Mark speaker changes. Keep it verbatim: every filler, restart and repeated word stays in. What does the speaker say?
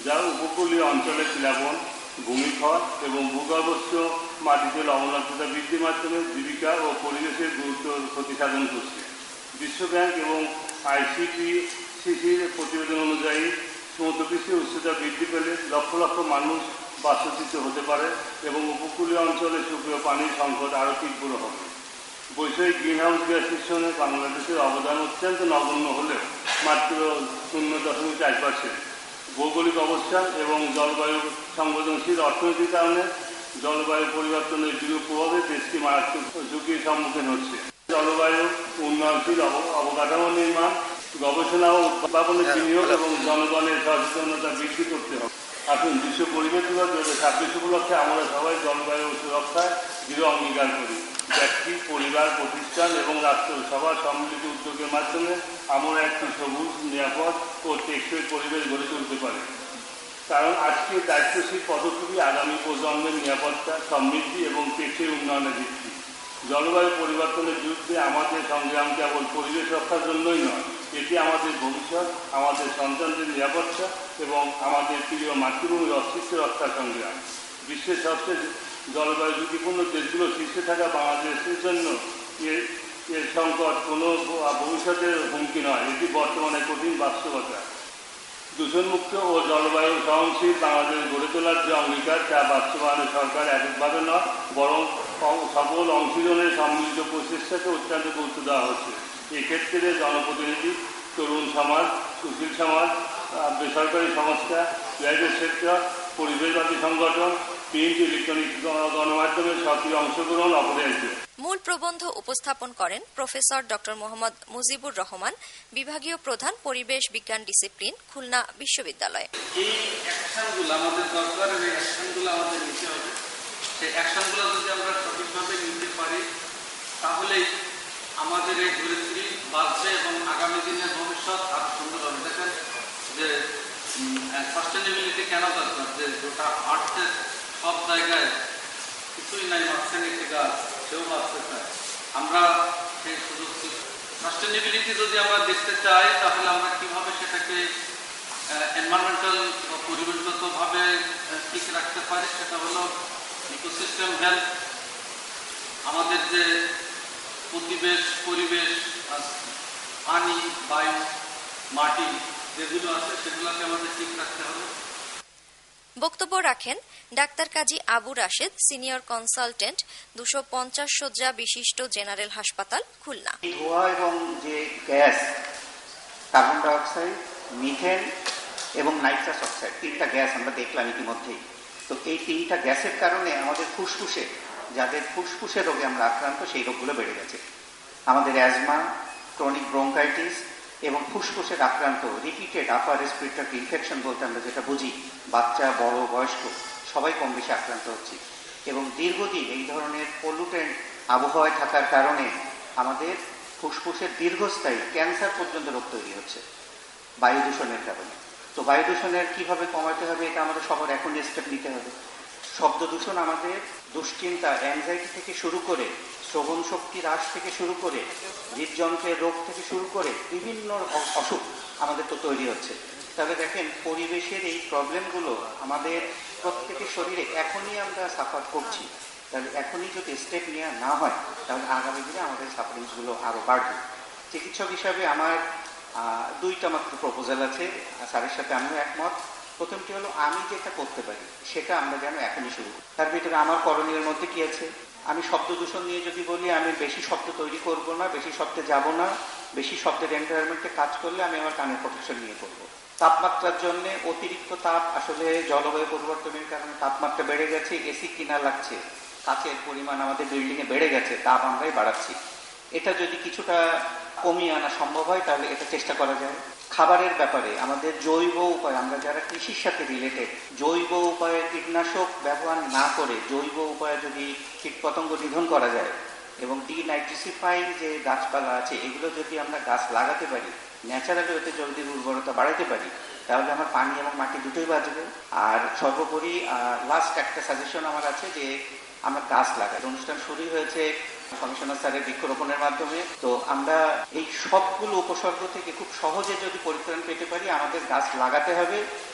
Speaker 1: যা উপকূলীয় অঞ্চলে প্লাবন, ভূমিক্ষয় এবং ভূগর্ভস্থ মাটিতে লবণাক্ততা বৃদ্ধির মাধ্যমে জীবিকা ও পরিবেশের গুরুতর ক্ষতি সাধন করছে। বিশ্বব্যাংক এবং আইসিপিসিসির প্রতিবেদন অনুযায়ী সমুদ্রপৃষ্ঠের উচ্চতা বৃদ্ধি পেলে লক্ষ লক্ষ মানুষ বাস্তুচ্যুত হতে পারে এবং উপকূলীয় অঞ্চলে সুপেয় পানির সংকট আরও তীব্র হবে। বৈষয়িক গ্রিনহাউস গ্যাস নিঃসরণে বাংলাদেশের অবদান অত্যন্ত নগণ্য হলেও মাত্র শূন্য দশমিক চার পার্সেন্ট। ভৌগোলিক অবস্থান এবং জলবায়ু সংবেদনশীল অর্থনীতির কারণে জলবায়ু পরিবর্তনের বিরূপ প্রভাবে দেশটি মারাত্মক ঝুঁকির সম্মুখীন হচ্ছে। জলবায়ু উন্নয়নশীল অবকাঠামো নির্মাণ, গবেষণা ও উদ্ভাবনের বিনিয়োগ এবং জনগণের সচেতনতা বৃদ্ধি করতে হবে। আসুন বিশ্ব পরিবেশ দিবস দু হাজার ছাব্বিশ উপলক্ষে আমরা সবাই জলবায়ু সুরক্ষায় দৃঢ় অঙ্গীকার করি। ব্যক্তি, পরিবার, প্রতিষ্ঠান এবং রাষ্ট্র সবার সম্মিলিত উদ্যোগের মাধ্যমে আমরা একটি সবুজ, নিরাপদ ও টেকসই পরিবেশ গড়ে তুলতে পারি। কারণ আজকের দায়িত্বশীল পদক্ষেপই আগামী প্রজন্মের নিরাপত্তা, সমৃদ্ধি এবং টেকসই উন্নয়নের ভিত্তি। জলবায়ু পরিবর্তনের বিরুদ্ধে আমাদের সংগ্রাম কেবল পরিবেশ রক্ষার জন্যই নয়, এটি আমাদের ভবিষ্যৎ, আমাদের সন্তানদের নিরাপত্তা এবং আমাদের প্রিয় মাতৃভূমির অস্তিত্ব রক্ষার সংগ্রাম। বিশ্বের সবচেয়ে জলবায়ু ঝুঁকিপূর্ণ দেশগুলো শীর্ষে থাকা বাংলাদেশের জন্য এর সংকট কোনো ভবিষ্যতের হুমকি নয়, এটি বর্তমানে কঠিন বাস্তবতা। দূষণমুক্ত ও জলবায়ু সহনশীল বাংলাদেশ গড়ে তোলার যে অঙ্গীকার তা বাস্তবায়নে সরকার এককভাবে নয় বরং সকল অংশীজনের সম্মিলিত প্রচেষ্টাকে অত্যন্ত গুরুত্ব দেওয়া হচ্ছে। এক্ষেত্রে জনপ্রতিনিধি, তরুণ সমাজ, সুশীল সমাজ, বেসরকারি সংস্থা, প্রাইভেট সেক্টর, পরিবেশবাদী সংগঠন, প্রিন্ট, ইলেকট্রনিক গণমাধ্যমের সক্রিয় অংশগ্রহণ অপরিহার্য।
Speaker 2: মূল প্রবন্ধ উপস্থাপন করেন প্রফেসর ডক্টর মোহাম্মদ মুজিবুর রহমান, বিভাগীয় প্রধান, পরিবেশ বিজ্ঞান ডিসিপ্লিন, খুলনা বিশ্ববিদ্যালয়।
Speaker 3: এই অ্যাকশনগুলো আমাদের দরকার, এই অ্যাকশনগুলো আমাদের নিতে হবে। সেই অ্যাকশনগুলো যদি আমরা সঠিকভাবে নিতে পারি তাহলেই আমাদের এই ধরিত্রী বাঁচবে এবং আগামী দিনের ভবিষ্যৎ আরো সুন্দর হবে। দেখেন যে সাস্টেনেবিলিটি কেন দরকার, যে গোটা আর্থের সব জায়গায় কিছুই নাই, মাঝখানে একটি গাছ, সেও বাঁচতে চায়। আমরা সেই সুযোগ সাস্টেনেবিলিটি যদি আমরা দেখতে চাই তাহলে আমরা কীভাবে সেটাকে এনভায়রনমেন্টাল বা পরিবেশগতভাবে ঠিক রাখতে পারি, সেটা হলো ইকোসিস্টেম হেলথ। আমাদের যে প্রতিবেশ, পরিবেশ, পানি, বায়ু, মাটি যেগুলো আছে সেগুলোকে আমাদের ঠিক রাখতে হবে।
Speaker 2: বক্তব্য রাখেন ডাক্তার কাজী আবু রাশেদ, সিনিয়র কনসালটেন্ট, দুশো পঞ্চাশ শয্যা বিশিষ্ট জেনারেল হাসপাতাল, খুলনা।
Speaker 4: ধোঁয়া এবং যে গ্যাস, কার্বন ডাইঅক্সাইড, মিথেন এবং নাইট্রাস অক্সাইড, তিনটা গ্যাস আমরা দেখলাম ইতিমধ্যেই। তো এই তিনটা গ্যাসের কারণে আমাদের ফুসফুসে, যাদের ফুসফুসে রোগে আমরা আক্রান্ত, সেই রোগগুলো বেড়ে গেছে। আমাদের অ্যাজমা, ক্রনিক ব্রঙ্কাইটিস এবং ফুসফুসের আক্রান্ত রিপিটেড আপার রেসপিরেটরি ইনফেকশন বলতে আমরা যেটা বুঝি, বাচ্চা, বড়, বয়স্ক সবাই কম বেশি আক্রান্ত হচ্ছে। এবং দীর্ঘদিন এই ধরনের পলিউটেন্ট আবহাওয়ায় থাকার কারণে আমাদের ফুসফুসের দীর্ঘস্থায়ী ক্যান্সার পর্যন্ত রোগ তৈরি হচ্ছে বায়ু দূষণের কারণে। তো বায়ু দূষণের কীভাবে কমাতে হবে, এটা আমাদের সবার এখন স্টেপ নিতে হবে। শব্দ দূষণ আমাদের দুশ্চিন্তা, অ্যাংজাইটি থেকে শুরু করে, শ্রবণ শক্তি হ্রাস থেকে শুরু করে, হৃদযন্ত্রের রোগ থেকে শুরু করে বিভিন্ন অসুখ আমাদের তো তৈরি হচ্ছে। তাহলে দেখেন পরিবেশের এই প্রবলেমগুলো আমাদের প্রত্যেকের শরীরে এখনই আমরা সাফার করছি। তাহলে এখনই যদি স্টেপ নেওয়া না হয় তাহলে আগামী দিনে আমাদের সাফারিংসগুলো আরও বাড়বে। চিকিৎসক হিসাবে আমার দুইটা মাত্র প্রপোজাল আছে, স্যারের সাথে আমিও একমত। প্রথমটি হলো আমি যেটা করতে পারি সেটা আমরা যেন এখনই শুরু করি। তার ভিতরে আমার করণীয়ের মধ্যে কি আছে, আমি শব্দ দূষণ নিয়ে যদি বলি, আমি বেশি শব্দ তৈরি করব না, বেশি শব্দে যাব না। বেশি শব্দের এনভায়রনমেন্টে কাজ করলে আমি আমার কানের প্রোটেকশন নিয়ে করব। তাপমাত্রার জন্য অতিরিক্ত তাপ, আসলে জলবায়ু পরিবর্তনের কারণে তাপমাত্রা বেড়ে গেছে, এসি কিনা লাগছে, কাচের পরিমাণ আমাদের বিল্ডিংয়ে বেড়ে গেছে, তাপ আমরাই বাড়াচ্ছি। এটা যদি কিছুটা কমিয়ে আনা সম্ভব হয় তাহলে এটা চেষ্টা করা যায়। খাবারের ব্যাপারে আমাদের জৈব উপায়, আমরা যারা কৃষির সাথে রিলেটেড, জৈব উপায়ে কীটনাশক ব্যবহার না করে জৈব উপায়ে যদি কীটপতঙ্গ নিধন করা যায় এবং ডিনাইট্রিসিফাইং যে গাছপালা আছে এগুলো যদি আমরা গাছ লাগাতে পারি, ন্যাচারালি ওতে যদি উর্বরতা বাড়াতে পারি, তাহলে আমার পানি এবং মাটি দুটোই বাঁচবে। আর সর্বোপরি লাস্ট একটা সাজেশন আমার আছে যে আমরা গাছ লাগাই। অনুষ্ঠান শুরু হয়েছে কমিশনার স্যারের বৃক্ষরোপণের মাধ্যমে। তো আমরা এই সবগুলো উপসর্গ থেকে খুব সহজে যদি পরিত্রাণ পেতে পারি, আমাদের গাছ লাগাতে হবে